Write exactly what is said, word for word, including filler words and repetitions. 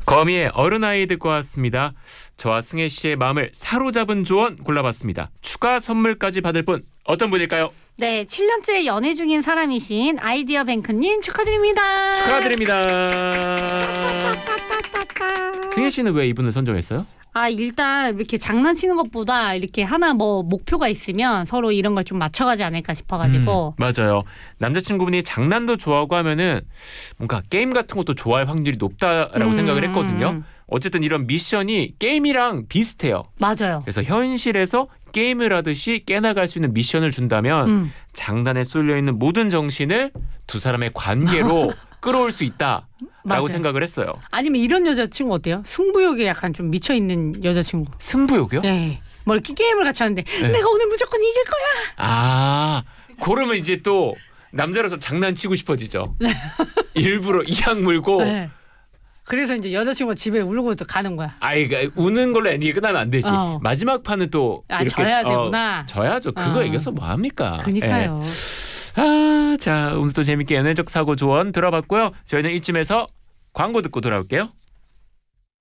거미의 어른아이 듣고 왔습니다. 저와 승혜 씨의 마음을 사로잡은 조언 골라봤습니다. 추가 선물까지 받을 분 어떤 분일까요? 네, 칠 년째 연애 중인 사람이신 아이디어 뱅크님 축하드립니다. 축하드립니다. 승혜 씨는 왜 이분을 선정했어요? 아, 일단 이렇게 장난치는 것보다 이렇게 하나 뭐 목표가 있으면 서로 이런 걸 좀 맞춰가지 않을까 싶어가지고. 음, 맞아요. 남자친구분이 장난도 좋아하고 하면은 뭔가 게임 같은 것도 좋아할 확률이 높다라고 음, 생각을 했거든요. 어쨌든 이런 미션이 게임이랑 비슷해요. 맞아요. 그래서 현실에서 게임을 하듯이 깨나갈 수 있는 미션을 준다면 음. 장난에 쏠려있는 모든 정신을 두 사람의 관계로 끌어올 수 있다라고 맞아요. 생각을 했어요. 아니면 이런 여자친구 어때요? 승부욕에 약간 좀 미쳐있는 여자친구. 승부욕이요? 네. 뭐 이렇게 게임을 같이 하는데 네. 내가 오늘 무조건 이길 거야. 아, 그러면 이제 또 남자로서 장난치고 싶어지죠. 일부러 이악 물고. 네. 그래서 이제 여자친구가 집에 울고 또 가는 거야. 아이, 우는 걸로 엔딩이 끝나면 안 되지. 어. 마지막 판은 또 아, 이렇게 져야 되구나. 어, 져야죠. 그거 어. 이겨서 뭐 합니까? 그러니까요. 예. 아, 자, 오늘 또 재밌게 연애적 사고 조언 들어봤고요. 저희는 이쯤에서 광고 듣고 돌아올게요.